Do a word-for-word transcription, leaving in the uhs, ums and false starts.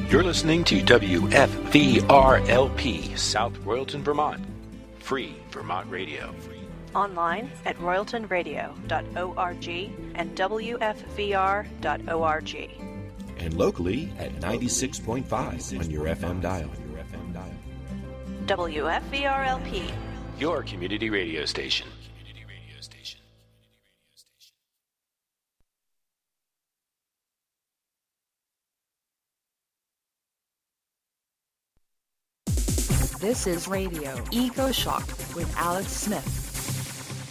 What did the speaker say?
You're listening to W F V R L P, South Royalton, Vermont. Free Vermont Radio. Online at royalton radio dot org and w f v r dot org. And locally at ninety-six point five on your F M dial. W F V R L P, your community radio station. This is Radio Eco Shock with Alex Smith.